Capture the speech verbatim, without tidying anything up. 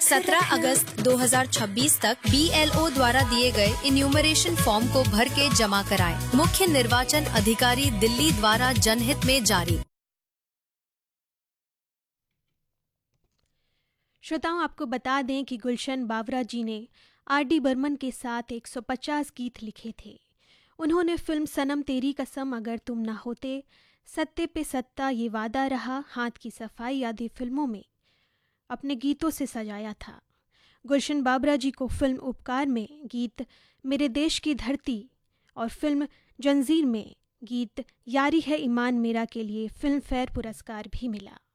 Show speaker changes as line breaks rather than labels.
सत्रह अगस्त दो हज़ार छब्बीस तक बी एल ओ द्वारा दिए गए इन्यूमरेशन फॉर्म को भर के जमा कराएं। मुख्य निर्वाचन अधिकारी दिल्ली द्वारा जनहित में जारी।
श्रोताओं, आपको बता दें कि गुलशन बावरा जी ने आर डी बर्मन के साथ एक सौ पचास गीत लिखे थे। उन्होंने फिल्म सनम तेरी कसम, अगर तुम ना होते, सत्ते पे सत्ता, ये वादा रहा, हाथ की सफाई आदि फिल्मों में अपने गीतों से सजाया था। गुलशन बावरा जी को फिल्म उपकार में गीत मेरे देश की धरती और फिल्म जंजीर में गीत यारी है ईमान मेरा के लिए फिल्म फेयर पुरस्कार भी मिला।